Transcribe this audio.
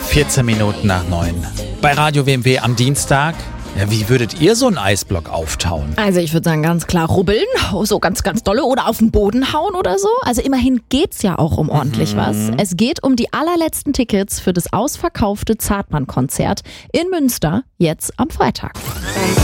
14 Minuten nach 9. Bei Radio WMW am Dienstag. Ja, wie würdet ihr so einen Eisblock auftauen? Also ich würde sagen, ganz klar rubbeln, so ganz, ganz dolle oder auf den Boden hauen oder so. Also immerhin geht's ja auch um ordentlich was. Es geht um die allerletzten Tickets für das ausverkaufte Zartmann-Konzert in Münster, jetzt am Freitag.